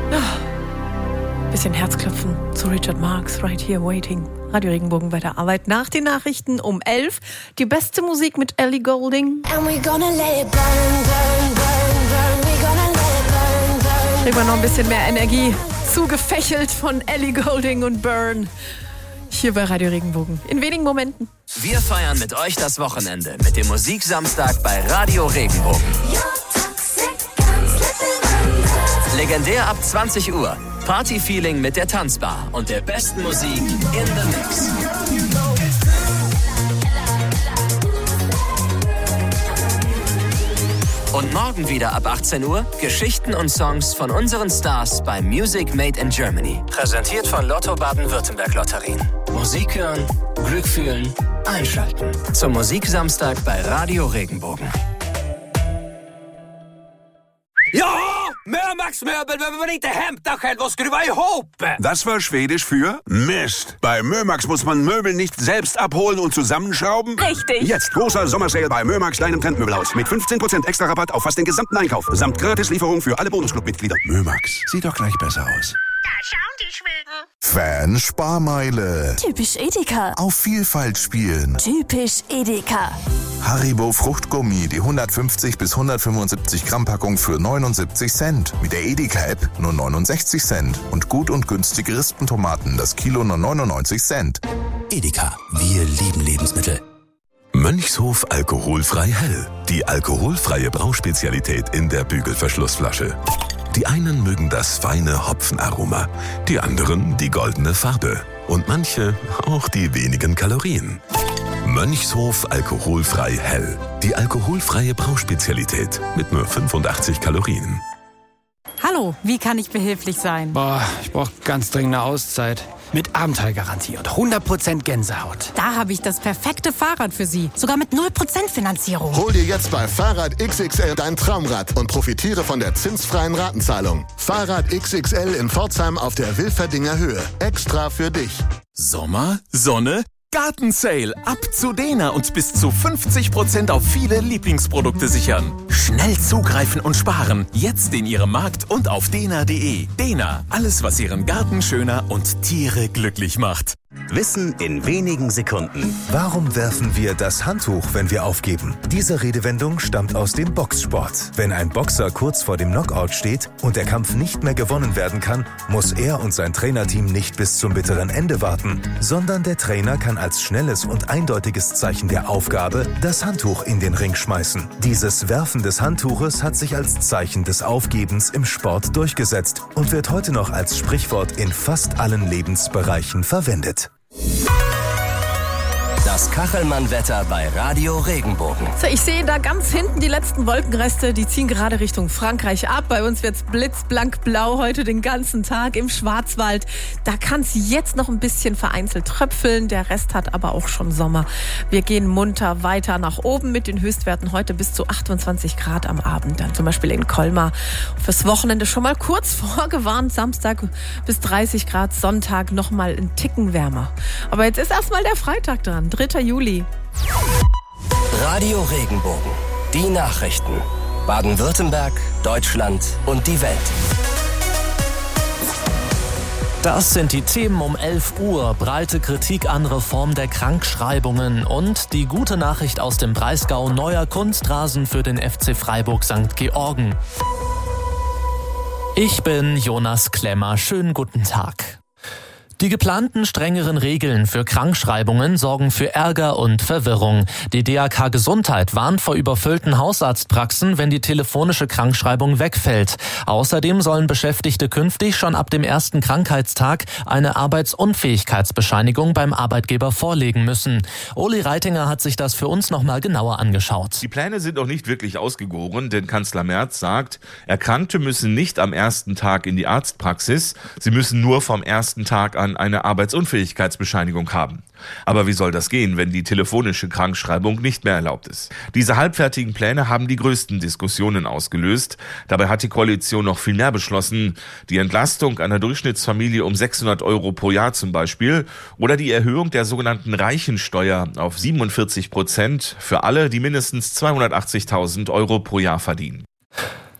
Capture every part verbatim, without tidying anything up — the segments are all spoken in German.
Bisschen Herzklopfen zu Richard Marx, Right Here Waiting. Radio Regenbogen bei der Arbeit nach den Nachrichten um elf. Die beste Musik mit Ellie Goulding. And we're gonna let it burn, burn, burn, burn. We're gonna let it burn, burn. Kriegen wir noch ein bisschen mehr Energie. Zugefächelt von Ellie Goulding und Burn. Hier bei Radio Regenbogen. In wenigen Momenten. Wir feiern mit euch das Wochenende mit dem Musiksamstag bei Radio Regenbogen. Legendär ab zwanzig Uhr. Partyfeeling mit der Tanzbar und der besten Musik in the Mix. Und morgen wieder ab achtzehn Uhr Geschichten und Songs von unseren Stars bei Music Made in Germany. Präsentiert von Lotto Baden-Württemberg Lotterien. Musik hören, Glück fühlen, einschalten. Zum Musiksamstag bei Radio Regenbogen. Ja! Mörmax Möbel behöver man inte hämta själv och skruva ihop. Das war Schwedisch für Mist. Bei Mörmax muss man Möbel nicht selbst abholen und zusammenschrauben. Richtig. Jetzt großer Sommersale bei Mörmax kleinem Trendmöbelhaus mit fünfzehn Prozent extra Rabatt auf fast den gesamten Einkauf. Samt Gratislieferung für alle Bonusclub-Mitglieder. Mörmax, sieht doch gleich besser aus. Da schauen die Schweden. Fan-Sparmeile. Typisch Edeka. Auf Vielfalt spielen. Typisch Edeka. Haribo Fruchtgummi, die hundertfünfzig bis hundertfünfundsiebzig Gramm Packung für neunundsiebzig Cent. Mit der Edeka-App nur neunundsechzig Cent. Und gut und günstige Rispentomaten, das Kilo nur neunundneunzig Cent. Edeka, wir lieben Lebensmittel. Mönchshof alkoholfrei hell. Die alkoholfreie Brauspezialität in der Bügelverschlussflasche. Die einen mögen das feine Hopfenaroma, die anderen die goldene Farbe und manche auch die wenigen Kalorien. Mönchshof alkoholfrei hell. Die alkoholfreie Brauspezialität mit nur fünfundachtzig Kalorien. Hallo, wie kann ich behilflich sein? Boah, ich brauche ganz dringend eine Auszeit. Mit Abenteuergarantie und hundert Prozent Gänsehaut. Da habe ich das perfekte Fahrrad für Sie. Sogar mit null Prozent Finanzierung. Hol dir jetzt bei Fahrrad X X L dein Traumrad und profitiere von der zinsfreien Ratenzahlung. Fahrrad X X L in Pforzheim auf der Wilferdinger Höhe. Extra für dich. Sommer, Sonne, Gartensale. Ab zu Dena und bis zu fünfzig Prozent auf viele Lieblingsprodukte sichern. Schnell zugreifen und sparen. Jetzt in Ihrem Markt und auf dena punkt de. Dena, alles was Ihren Garten schöner und Tiere glücklich macht. Wissen in wenigen Sekunden. Warum werfen wir das Handtuch, wenn wir aufgeben? Diese Redewendung stammt aus dem Boxsport. Wenn ein Boxer kurz vor dem Knockout steht und der Kampf nicht mehr gewonnen werden kann, muss er und sein Trainerteam nicht bis zum bitteren Ende warten, sondern der Trainer kann als schnelles und eindeutiges Zeichen der Aufgabe das Handtuch in den Ring schmeißen. Dieses Werfen des Handtuches hat sich als Zeichen des Aufgebens im Sport durchgesetzt und wird heute noch als Sprichwort in fast allen Lebensbereichen verwendet. Das Kachelmann-Wetter bei Radio Regenbogen. So, ich sehe da ganz hinten die letzten Wolkenreste, die ziehen gerade Richtung Frankreich ab. Bei uns wird's blitzblank blau heute den ganzen Tag im Schwarzwald. Da kann es jetzt noch ein bisschen vereinzelt tröpfeln. Der Rest hat aber auch schon Sommer. Wir gehen munter weiter nach oben mit den Höchstwerten heute bis zu achtundzwanzig Grad am Abend. Dann zum Beispiel in Colmar. Fürs Wochenende schon mal kurz vorgewarnt. Samstag bis dreißig Grad, Sonntag noch mal ein Ticken wärmer. Aber jetzt ist erstmal der Freitag dran. dritter Juli. Radio Regenbogen. Die Nachrichten. Baden-Württemberg, Deutschland und die Welt. Das sind die Themen um elf Uhr. Breite Kritik an Reform der Krankschreibungen und die gute Nachricht aus dem Breisgau: neuer Kunstrasen für den F C Freiburg Sankt Georgen. Ich bin Jonas Klemmer. Schönen guten Tag. Die geplanten strengeren Regeln für Krankschreibungen sorgen für Ärger und Verwirrung. Die D A K Gesundheit warnt vor überfüllten Hausarztpraxen, wenn die telefonische Krankschreibung wegfällt. Außerdem sollen Beschäftigte künftig schon ab dem ersten Krankheitstag eine Arbeitsunfähigkeitsbescheinigung beim Arbeitgeber vorlegen müssen. Uli Reitinger hat sich das für uns nochmal genauer angeschaut. Die Pläne sind noch nicht wirklich ausgegoren, denn Kanzler Merz sagt, Erkrankte müssen nicht am ersten Tag in die Arztpraxis, sie müssen nur vom ersten Tag an eine Arbeitsunfähigkeitsbescheinigung haben. Aber wie soll das gehen, wenn die telefonische Krankschreibung nicht mehr erlaubt ist? Diese halbfertigen Pläne haben die größten Diskussionen ausgelöst. Dabei hat die Koalition noch viel mehr beschlossen. Die Entlastung einer Durchschnittsfamilie um sechshundert Euro pro Jahr zum Beispiel oder die Erhöhung der sogenannten Reichensteuer auf siebenundvierzig Prozent für alle, die mindestens zweihundertachtzigtausend Euro pro Jahr verdienen.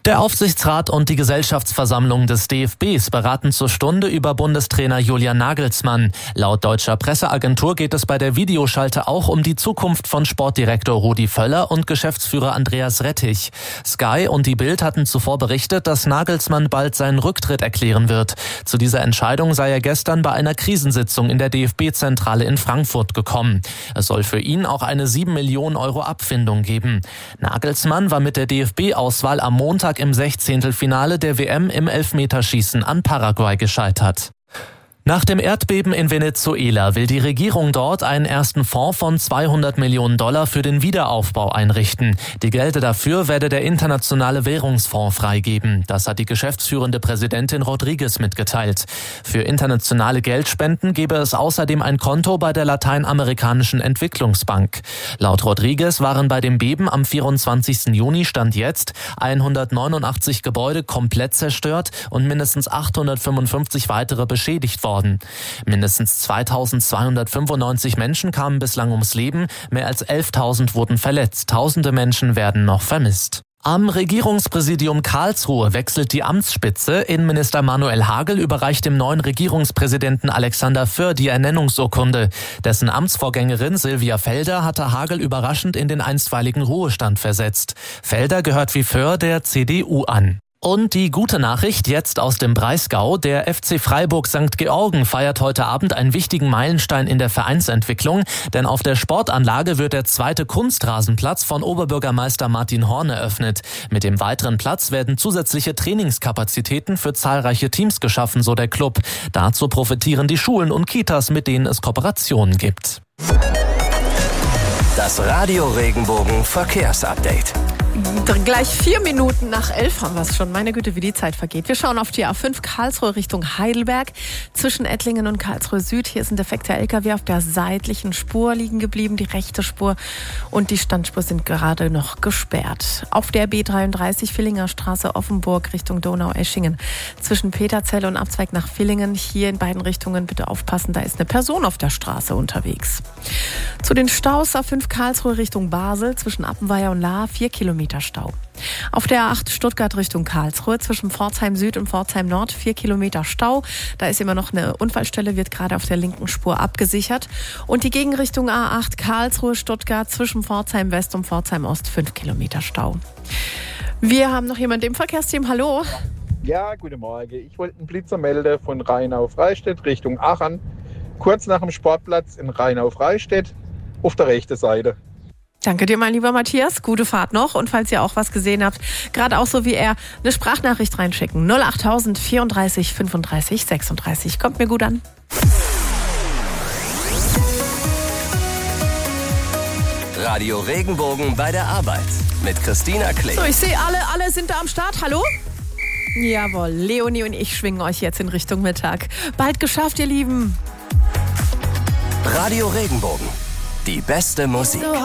Der Aufsichtsrat und die Gesellschaftsversammlung des D F Bs beraten zur Stunde über Bundestrainer Julian Nagelsmann. Laut deutscher Presseagentur geht es bei der Videoschalte auch um die Zukunft von Sportdirektor Rudi Völler und Geschäftsführer Andreas Rettich. Sky und die Bild hatten zuvor berichtet, dass Nagelsmann bald seinen Rücktritt erklären wird. Zu dieser Entscheidung sei er gestern bei einer Krisensitzung in der D F B-Zentrale in Frankfurt gekommen. Es soll für ihn auch eine sieben Millionen Euro Abfindung geben. Nagelsmann war mit der D F B-Auswahl am Montag im Sechzehntelfinale der W M im Elfmeterschießen an Paraguay gescheitert. Nach dem Erdbeben in Venezuela will die Regierung dort einen ersten Fonds von zweihundert Millionen Dollar für den Wiederaufbau einrichten. Die Gelder dafür werde der Internationale Währungsfonds freigeben. Das hat die geschäftsführende Präsidentin Rodriguez mitgeteilt. Für internationale Geldspenden gebe es außerdem ein Konto bei der Lateinamerikanischen Entwicklungsbank. Laut Rodriguez waren bei dem Beben am vierundzwanzigsten Juni Stand jetzt hundertneunundachtzig Gebäude komplett zerstört und mindestens achthundertfünfundfünfzig weitere beschädigt worden. Mindestens zweitausendzweihundertfünfundneunzig Menschen kamen bislang ums Leben, mehr als elftausend wurden verletzt, tausende Menschen werden noch vermisst. Am Regierungspräsidium Karlsruhe wechselt die Amtsspitze. Innenminister Manuel Hagel überreicht dem neuen Regierungspräsidenten Alexander Föhr die Ernennungsurkunde. Dessen Amtsvorgängerin Silvia Felder hatte Hagel überraschend in den einstweiligen Ruhestand versetzt. Felder gehört wie Föhr der C D U an. Und die gute Nachricht jetzt aus dem Breisgau. Der F C Freiburg Sankt Georgen feiert heute Abend einen wichtigen Meilenstein in der Vereinsentwicklung. Denn auf der Sportanlage wird der zweite Kunstrasenplatz von Oberbürgermeister Martin Horn eröffnet. Mit dem weiteren Platz werden zusätzliche Trainingskapazitäten für zahlreiche Teams geschaffen, so der Club. Dazu profitieren die Schulen und Kitas, mit denen es Kooperationen gibt. Das Radio Regenbogen Verkehrsupdate. Gleich vier Minuten nach elf haben wir es schon. Meine Güte, wie die Zeit vergeht. Wir schauen auf die A fünf Karlsruhe Richtung Heidelberg. Zwischen Ettlingen und Karlsruhe Süd. Hier ist ein defekter L K W auf der seitlichen Spur liegen geblieben. Die rechte Spur und die Standspur sind gerade noch gesperrt. Auf der B dreiunddreißig Villinger Straße Offenburg Richtung Donaueschingen. Zwischen Peterzell und Abzweig nach Villingen. Hier in beiden Richtungen bitte aufpassen. Da ist eine Person auf der Straße unterwegs. Zu den Staus A fünf Karlsruhe Richtung Basel. Zwischen Appenweier und Lahr vier Kilometer Stau. Auf der A acht Stuttgart Richtung Karlsruhe zwischen Pforzheim Süd und Pforzheim Nord vier Kilometer Stau. Da ist immer noch eine Unfallstelle, wird gerade auf der linken Spur abgesichert. Und die Gegenrichtung A acht Karlsruhe Stuttgart zwischen Pforzheim West und Pforzheim Ost fünf Kilometer Stau. Wir haben noch jemanden im Verkehrsteam. Hallo. Ja, guten Morgen. Ich wollte einen Blitzer melden von Rheinau-Freistedt Richtung Aachen. Kurz nach dem Sportplatz in Rheinau-Freistedt auf der rechten Seite. Danke dir, mein lieber Matthias. Gute Fahrt noch. Und falls ihr auch was gesehen habt, gerade auch so wie er, eine Sprachnachricht reinschicken. null achttausend vierunddreißig fünfunddreißig sechsunddreißig. Kommt mir gut an. Radio Regenbogen bei der Arbeit mit Christina Kling. So, ich sehe alle, alle sind da am Start. Hallo? Jawohl, Leonie und ich schwingen euch jetzt in Richtung Mittag. Bald geschafft, ihr Lieben. Radio Regenbogen. Die beste Musik.